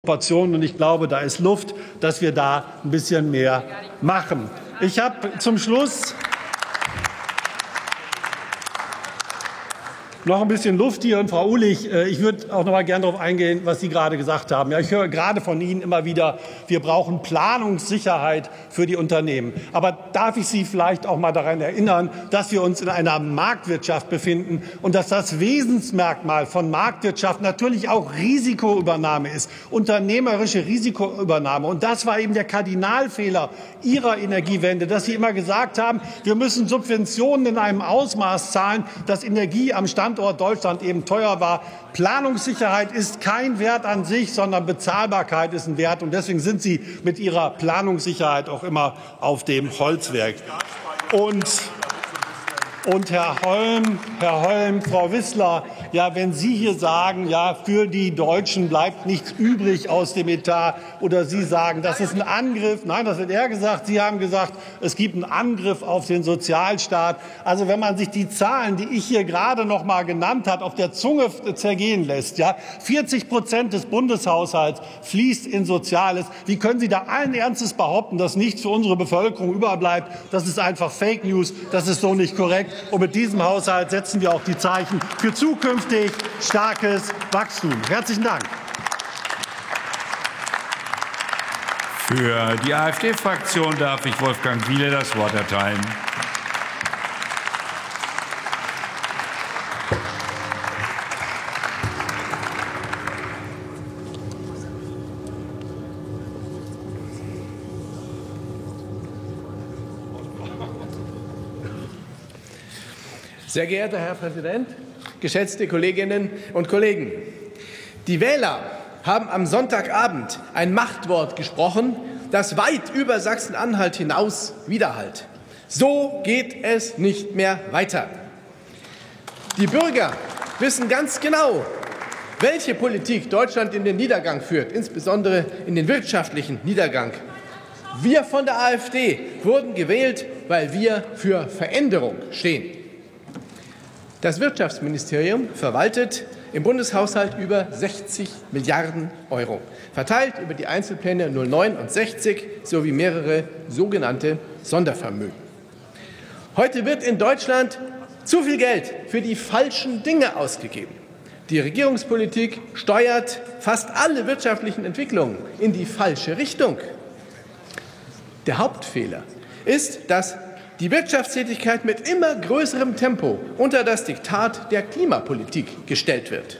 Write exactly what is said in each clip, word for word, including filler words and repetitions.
Proportionen. Und ich glaube, da ist Luft, dass wir da ein bisschen mehr machen. Ich habe zum Schluss noch ein bisschen Luft hier. Und Frau Uhlich, ich würde auch noch mal gerne darauf eingehen, was Sie gerade gesagt haben. Ja, ich höre gerade von Ihnen immer wieder, wir brauchen Planungssicherheit für die Unternehmen. Aber darf ich Sie vielleicht auch mal daran erinnern, dass wir uns in einer Marktwirtschaft befinden und dass das Wesensmerkmal von Marktwirtschaft natürlich auch Risikoübernahme ist, unternehmerische Risikoübernahme. Und das war eben der Kardinalfehler Ihrer Energiewende, dass Sie immer gesagt haben, wir müssen Subventionen in einem Ausmaß zahlen, dass Energie am Standort Deutschland eben teuer war. Planungssicherheit ist kein Wert an sich, sondern Bezahlbarkeit ist ein Wert. Und deswegen sind Sie mit Ihrer Planungssicherheit auch immer auf dem Holzweg. Und Und Herr Holm, Herr Holm, Frau Wissler, ja, wenn Sie hier sagen, ja, für die Deutschen bleibt nichts übrig aus dem Etat, oder Sie sagen, das ist ein Angriff, nein, das hat er gesagt, Sie haben gesagt, es gibt einen Angriff auf den Sozialstaat. Also wenn man sich die Zahlen, die ich hier gerade noch mal genannt habe, auf der Zunge zergehen lässt, ja, vierzig Prozent des Bundeshaushalts fließt in Soziales. Wie können Sie da allen Ernstes behaupten, dass nichts für unsere Bevölkerung überbleibt? Das ist einfach Fake News, das ist so nicht korrekt. Und mit diesem Haushalt setzen wir auch die Zeichen für zukünftig starkes Wachstum. Herzlichen Dank. Für die AfD-Fraktion darf ich Wolfgang Wiele das Wort erteilen. Sehr geehrter Herr Präsident, geschätzte Kolleginnen und Kollegen! Die Wähler haben am Sonntagabend ein Machtwort gesprochen, das weit über Sachsen-Anhalt hinaus widerhallt. So geht es nicht mehr weiter. Die Bürger wissen ganz genau, welche Politik Deutschland in den Niedergang führt, insbesondere in den wirtschaftlichen Niedergang. Wir von der AfD wurden gewählt, weil wir für Veränderung stehen. Das Wirtschaftsministerium verwaltet im Bundeshaushalt über sechzig Milliarden Euro, verteilt über die Einzelpläne null neun und sechzig sowie mehrere sogenannte Sondervermögen. Heute wird in Deutschland zu viel Geld für die falschen Dinge ausgegeben. Die Regierungspolitik steuert fast alle wirtschaftlichen Entwicklungen in die falsche Richtung. Der Hauptfehler ist, dass die Wirtschaftstätigkeit mit immer größerem Tempo unter das Diktat der Klimapolitik gestellt wird.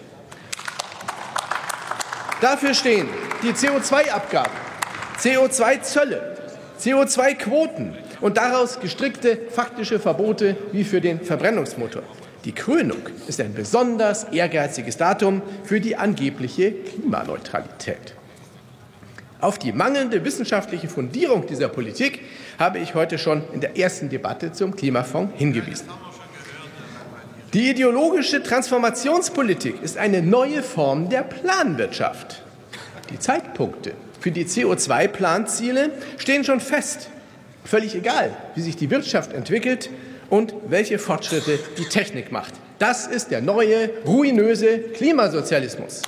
Dafür stehen die C O zwei Abgaben, C O zwei Zölle, C O zwei Quoten und daraus gestrickte faktische Verbote wie für den Verbrennungsmotor. Die Krönung ist ein besonders ehrgeiziges Datum für die angebliche Klimaneutralität. Auf die mangelnde wissenschaftliche Fundierung dieser Politik habe ich heute schon in der ersten Debatte zum Klimafonds hingewiesen. Die ideologische Transformationspolitik ist eine neue Form der Planwirtschaft. Die Zeitpunkte für die C O zwei Planziele stehen schon fest. Völlig egal, wie sich die Wirtschaft entwickelt und welche Fortschritte die Technik macht. Das ist der neue, ruinöse Klimasozialismus.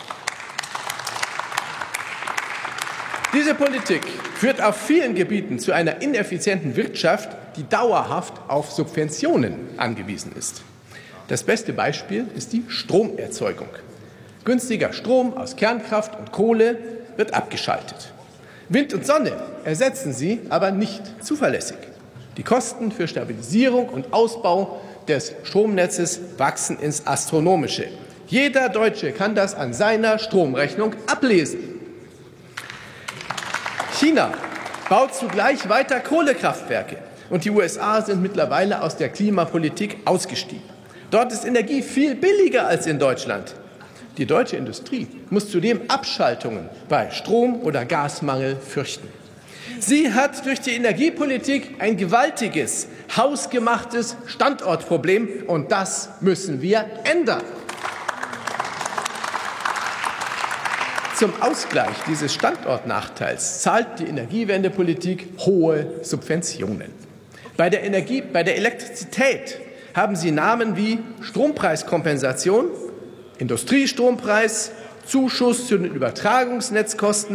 Diese Politik führt auf vielen Gebieten zu einer ineffizienten Wirtschaft, die dauerhaft auf Subventionen angewiesen ist. Das beste Beispiel ist die Stromerzeugung. Günstiger Strom aus Kernkraft und Kohle wird abgeschaltet. Wind und Sonne ersetzen sie aber nicht zuverlässig. Die Kosten für Stabilisierung und Ausbau des Stromnetzes wachsen ins Astronomische. Jeder Deutsche kann das an seiner Stromrechnung ablesen. China baut zugleich weiter Kohlekraftwerke, und die U S A sind mittlerweile aus der Klimapolitik ausgestiegen. Dort ist Energie viel billiger als in Deutschland. Die deutsche Industrie muss zudem Abschaltungen bei Strom- oder Gasmangel fürchten. Sie hat durch die Energiepolitik ein gewaltiges, hausgemachtes Standortproblem, und das müssen wir ändern. Zum Ausgleich dieses Standortnachteils zahlt die Energiewendepolitik hohe Subventionen. Bei der Energie, bei der Elektrizität haben sie Namen wie Strompreiskompensation, Industriestrompreis Zuschuss zu den Übertragungsnetzkosten